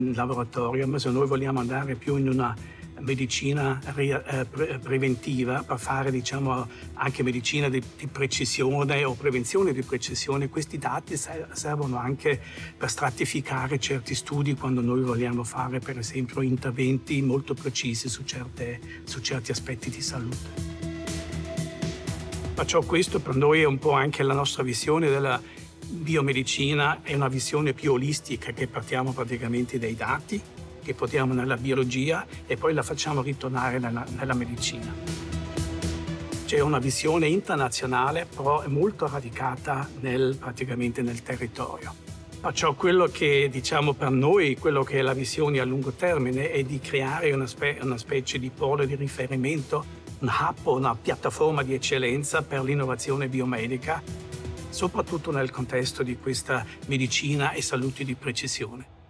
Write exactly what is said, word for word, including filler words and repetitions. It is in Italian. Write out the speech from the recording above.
in laboratorio, ma se noi vogliamo andare più in una medicina re- eh, pre- preventiva per fare, diciamo, anche medicina di, di precisione o prevenzione di precisione, questi dati se- servono anche per stratificare certi studi quando noi vogliamo fare, per esempio, interventi molto precisi su, certe, su certi aspetti di salute. Perciò questo per noi è un po' anche la nostra visione della biomedicina, è una visione più olistica, che partiamo praticamente dai dati, che portiamo nella biologia e poi la facciamo ritornare nella, nella medicina. C'è una visione internazionale, però è molto radicata nel, praticamente nel territorio. Perciò quello che, diciamo, per noi, quello che è la visione a lungo termine è di creare una, spe- una specie di polo di riferimento, un hub, una piattaforma di eccellenza per l'innovazione biomedica, soprattutto nel contesto di questa medicina e salute di precisione.